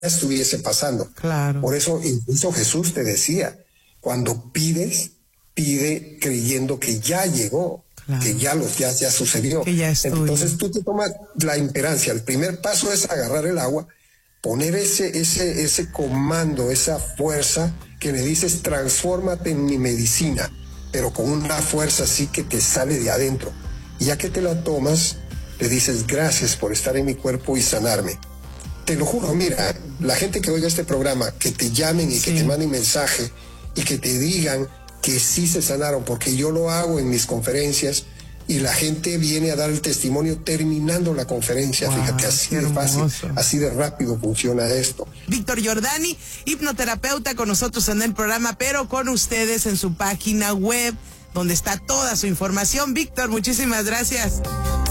estuviese pasando. Claro. Por eso incluso Jesús te decía, cuando pides, pide creyendo que ya llegó, claro, que ya sucedió. Que ya es tuyo. Entonces tú te tomas la imperancia. El primer paso es agarrar el agua, poner ese comando, esa fuerza que le dices, transfórmate en mi medicina, pero con una fuerza así que te sale de adentro. Y ya que te la tomas, le dices, gracias por estar en mi cuerpo y sanarme. Te lo juro, mira, la gente que oiga este programa, que te llamen y que te manden mensaje y que te digan que sí se sanaron, porque yo lo hago en mis conferencias y la gente viene a dar el testimonio terminando la conferencia. Wow, fíjate, así de fácil, así de rápido funciona esto. Víctor Jordani, hipnoterapeuta, con nosotros en el programa, pero con ustedes en su página web, donde está toda su información. Víctor, muchísimas gracias.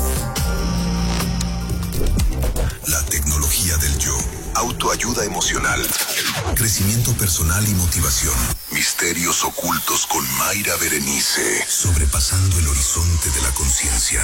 La tecnología del yo, autoayuda emocional, crecimiento personal y motivación. Misterios ocultos con Mayra Berenice, sobrepasando el horizonte de la conciencia.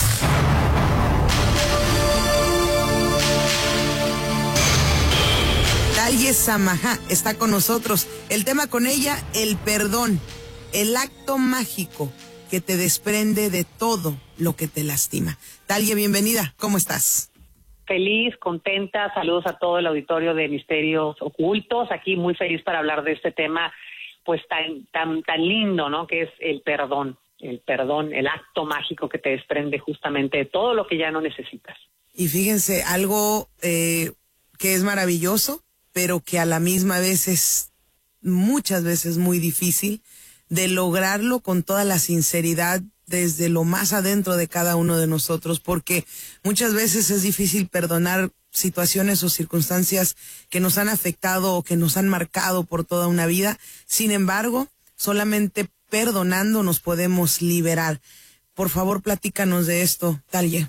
Talie Samaha está con nosotros. El tema con ella, el perdón, el acto mágico que te desprende de todo lo que te lastima. Talie, bienvenida, ¿cómo estás? Feliz, contenta, saludos a todo el auditorio de Misterios Ocultos, aquí muy feliz para hablar de este tema pues tan lindo, ¿no? Que es el perdón, el acto mágico que te desprende justamente de todo lo que ya no necesitas. Y fíjense, algo que es maravilloso, pero que a la misma vez es muchas veces muy difícil de lograrlo con toda la sinceridad desde lo más adentro de cada uno de nosotros, porque muchas veces es difícil perdonar situaciones o circunstancias que nos han afectado o que nos han marcado por toda una vida. Sin embargo, solamente perdonando nos podemos liberar. Por favor, platícanos de esto, Talie.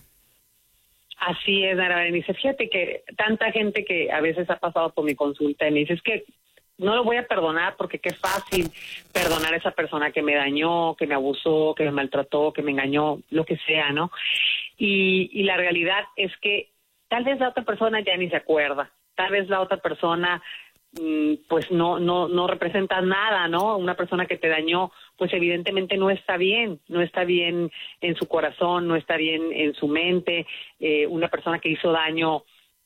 Así es, Ana Berenice. Fíjate que tanta gente que a veces ha pasado por mi consulta y me dice, es que no lo voy a perdonar porque qué fácil perdonar a esa persona que me dañó, que me abusó, que me maltrató, que me engañó, lo que sea, ¿no? Y la realidad es que tal vez la otra persona ya ni se acuerda, tal vez la otra persona pues no representa nada, ¿no? Una persona que te dañó, pues evidentemente no está bien en su corazón, no está bien en su mente. Una persona que hizo daño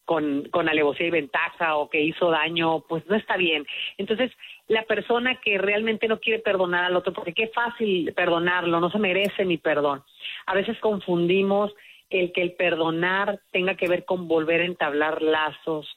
con alevosía y ventaja o que hizo daño, pues no está bien. Entonces, la persona que realmente no quiere perdonar al otro, porque qué fácil perdonarlo, no se merece mi perdón. A veces confundimos el que el perdonar tenga que ver con volver a entablar lazos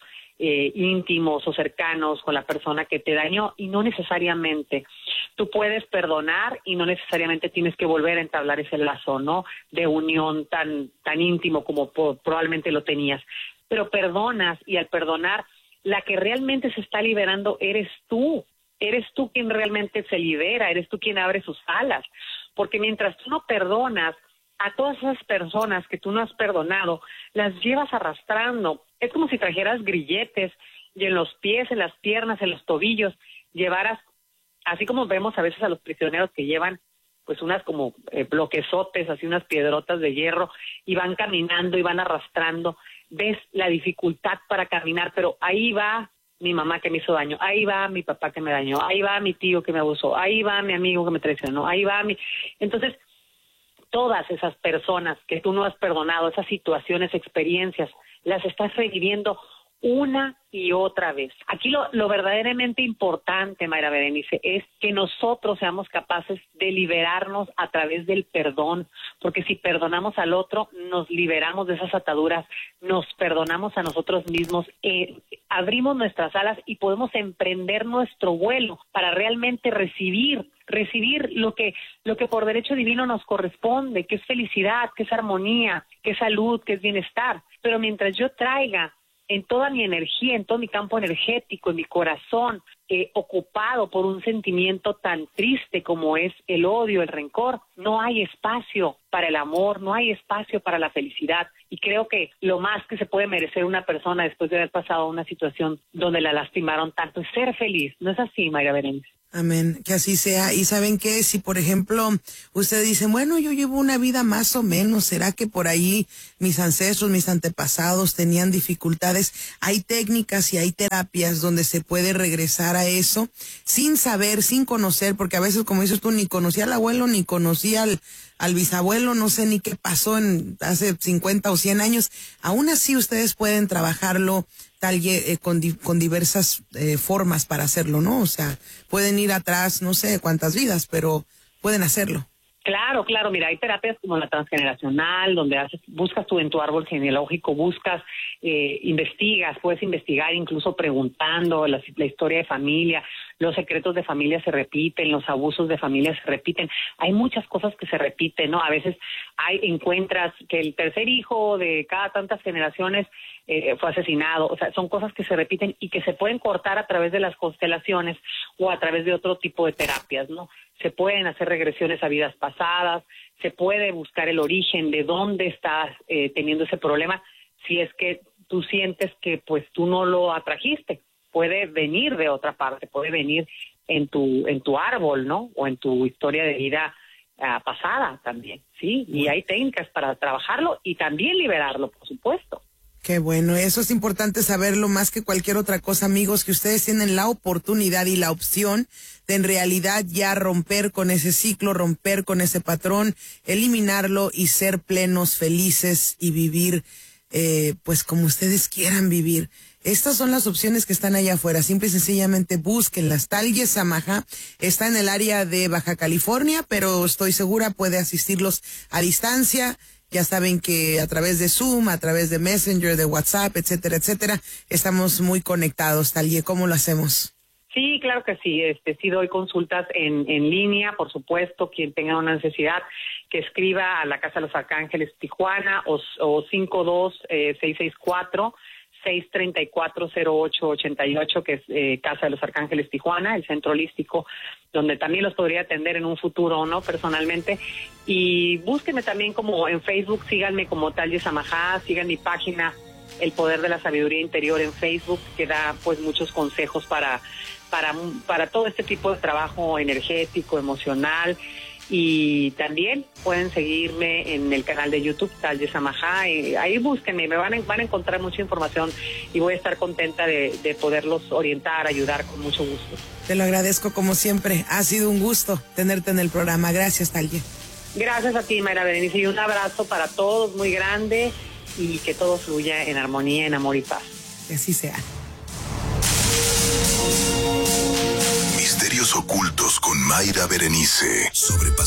íntimos o cercanos con la persona que te dañó, y no necesariamente. Tú puedes perdonar y no necesariamente tienes que volver a entablar ese lazo, ¿no? De unión tan íntimo como probablemente lo tenías. Pero perdonas, y al perdonar, la que realmente se está liberando eres tú quien realmente se libera, eres tú quien abre sus alas, porque mientras tú no perdonas a todas esas personas que tú no has perdonado, las llevas arrastrando. Es como si trajeras grilletes y en los pies, en las piernas, en los tobillos, llevaras, así como vemos a veces a los prisioneros que llevan pues unas como bloquezotes, así unas piedrotas de hierro, y van caminando y van arrastrando. Ves la dificultad para caminar, pero ahí va mi mamá que me hizo daño, ahí va mi papá que me dañó, ahí va mi tío que me abusó, ahí va mi amigo que me traicionó, ahí va mi... Entonces, todas esas personas que tú no has perdonado, esas situaciones, experiencias, las estás reviviendo una y otra vez. Aquí lo verdaderamente importante, Mayra Berenice, es que nosotros seamos capaces de liberarnos a través del perdón, porque si perdonamos al otro, nos liberamos de esas ataduras, nos perdonamos a nosotros mismos, abrimos nuestras alas y podemos emprender nuestro vuelo para realmente recibir lo que por derecho divino nos corresponde, que es felicidad, que es armonía, que es salud, que es bienestar. Pero mientras yo traiga en toda mi energía, en todo mi campo energético, en mi corazón, ocupado por un sentimiento tan triste como es el odio, el rencor, no hay espacio para el amor, no hay espacio para la felicidad. Y creo que lo más que se puede merecer una persona después de haber pasado una situación donde la lastimaron tanto es ser feliz. ¿No es así, Mayra Berenice? Amén, que así sea. Y ¿saben qué? Si por ejemplo ustedes dicen, bueno, yo llevo una vida más o menos, ¿será que por ahí mis ancestros, mis antepasados tenían dificultades? Hay técnicas y hay terapias donde se puede regresar a eso sin saber, sin conocer, porque a veces, como dices tú, ni conocía al abuelo, ni conocía al bisabuelo, no sé ni qué pasó hace 50 o 100 años. Aún así ustedes pueden trabajarlo con diversas formas para hacerlo, ¿no? O sea, pueden ir atrás, no sé cuántas vidas, pero pueden hacerlo. Claro, mira, hay terapias como la transgeneracional, donde buscas tú en tu árbol genealógico, puedes investigar incluso preguntando la historia de familia, los secretos de familia se repiten, los abusos de familia se repiten, hay muchas cosas que se repiten, ¿no? A veces encuentras que el tercer hijo de cada tantas generaciones fue asesinado, o sea, son cosas que se repiten y que se pueden cortar a través de las constelaciones o a través de otro tipo de terapias, ¿no? Se pueden hacer regresiones a vidas pasadas, se puede buscar el origen de dónde estás teniendo ese problema, si es que tú sientes que pues tú no lo atrajiste, puede venir de otra parte, puede venir en tu árbol, ¿no? O en tu historia de vida pasada también, ¿sí? Y hay técnicas para trabajarlo y también liberarlo, por supuesto. Qué bueno, eso es importante saberlo más que cualquier otra cosa, amigos, que ustedes tienen la oportunidad y la opción de en realidad ya romper con ese ciclo, romper con ese patrón, eliminarlo y ser plenos, felices y vivir pues como ustedes quieran vivir. Estas son las opciones que están allá afuera, simple y sencillamente búsquenlas. Talye Samajá está en el área de Baja California, pero estoy segura puede asistirlos a distancia. Ya saben que a través de Zoom, a través de Messenger, de WhatsApp, etcétera, etcétera, estamos muy conectados. Talye, ¿cómo lo hacemos? Sí, claro que sí. Sí doy consultas en línea, por supuesto. Quien tenga una necesidad, que escriba a la Casa de los Arcángeles Tijuana o 52-664-634-0888, que es Casa de los Arcángeles Tijuana, el centro holístico, donde también los podría atender en un futuro, ¿no? Personalmente. Y búsquenme también como en Facebook, síganme como Talye Samajá, sigan mi página El Poder de la Sabiduría Interior en Facebook, que da pues muchos consejos para todo este tipo de trabajo energético, emocional. Y también pueden seguirme en el canal de YouTube, Talye Samajá, ahí búsquenme, van a encontrar mucha información y voy a estar contenta de poderlos orientar, ayudar con mucho gusto. Te lo agradezco como siempre, ha sido un gusto tenerte en el programa. Gracias, Talye. Gracias a ti, Mayra Berenice, y un abrazo para todos muy grande y que todo fluya en armonía, en amor y paz. Que así sea. Misterios ocultos con Mayra Berenice.